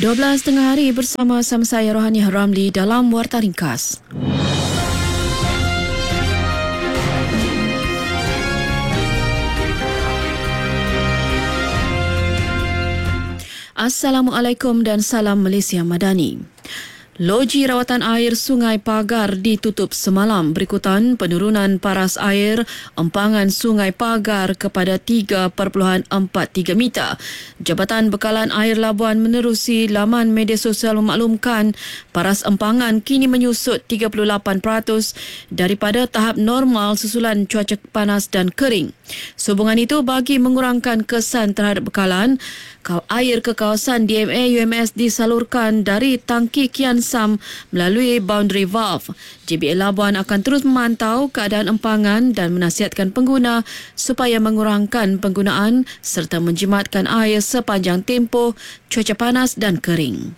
12 tengah hari bersama-sama saya Rohani Ramli dalam Warta Ringkas. Assalamualaikum dan salam Malaysia Madani. Loji rawatan air Sungai Pagar ditutup semalam berikutan penurunan paras air empangan Sungai Pagar kepada 3.43 meter. Jabatan Bekalan Air Labuan menerusi laman media sosial memaklumkan paras empangan kini menyusut 38% daripada tahap normal susulan cuaca panas dan kering. Sehubungan itu, bagi mengurangkan kesan terhadap bekalan, air ke kawasan DMA UMS disalurkan dari tangki Kian Sam melalui boundary valve. JBA Labuan akan terus memantau keadaan empangan dan menasihatkan pengguna supaya mengurangkan penggunaan serta menjimatkan air sepanjang tempoh cuaca panas dan kering.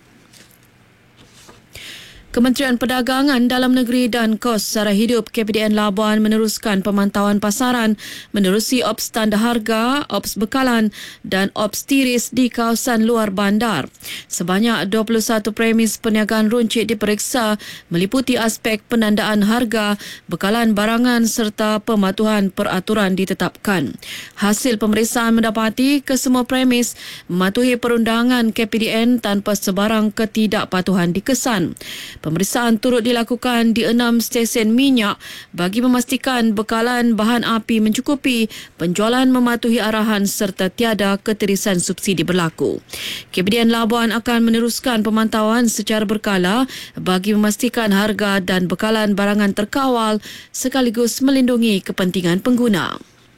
Kementerian Perdagangan Dalam Negeri dan Kos Sara Hidup KPDN Labuan meneruskan pemantauan pasaran menerusi ops tanda harga, ops bekalan dan ops tiris di kawasan luar bandar. Sebanyak 21 premis perniagaan runcit diperiksa meliputi aspek penandaan harga, bekalan barangan serta pematuhan peraturan ditetapkan. Hasil pemeriksaan mendapati kesemua premis mematuhi perundangan KPDN tanpa sebarang ketidakpatuhan dikesan. Pemeriksaan turut dilakukan di 6 stesen minyak bagi memastikan bekalan bahan api mencukupi, penjualan mematuhi arahan serta tiada ketirisan subsidi berlaku. KPDN Labuan akan meneruskan pemantauan secara berkala bagi memastikan harga dan bekalan barangan terkawal sekaligus melindungi kepentingan pengguna.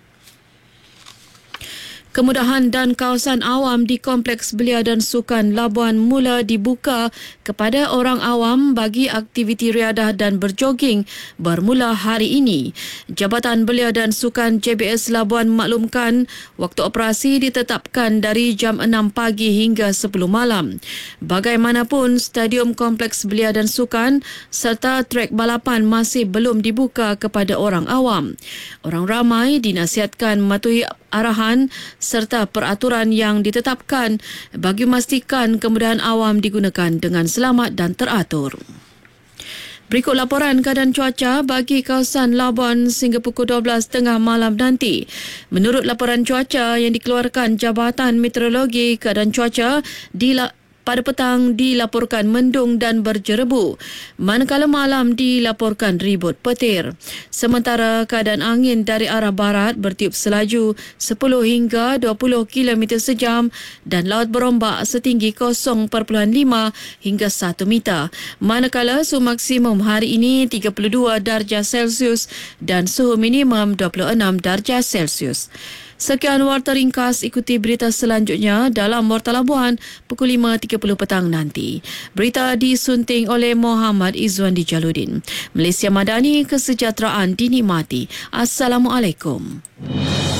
Kemudahan dan kawasan awam di Kompleks Belia dan Sukan Labuan mula dibuka kepada orang awam bagi aktiviti riadah dan berjoging bermula hari ini. Jabatan Belia dan Sukan JBS Labuan memaklumkan waktu operasi ditetapkan dari jam 6 pagi hingga 10 malam. Bagaimanapun, Stadium Kompleks Belia dan Sukan serta trek balapan masih belum dibuka kepada orang awam. Orang ramai dinasihatkan mematuhi arahan serta peraturan yang ditetapkan bagi memastikan kemudahan awam digunakan dengan selamat dan teratur. Berikut laporan keadaan cuaca bagi kawasan Labuan sehingga pukul 12 tengah malam nanti. Menurut laporan cuaca yang dikeluarkan Jabatan Meteorologi, keadaan cuaca pada petang dilaporkan mendung dan berjerebu, manakala malam dilaporkan ribut petir. Sementara keadaan angin dari arah barat bertiup selaju 10 hingga 20 km sejam dan laut berombak setinggi 0.5 hingga 1 meter. Manakala suhu maksimum hari ini 32 darjah Celsius dan suhu minimum 26 darjah Celsius. Sekian Warta Ringkas, ikuti berita selanjutnya dalam Warta Labuan pukul 5.30 petang nanti. Berita disunting oleh Muhammad Izzuan Jaludin. Malaysia Madani, kesejahteraan dinikmati. Assalamualaikum.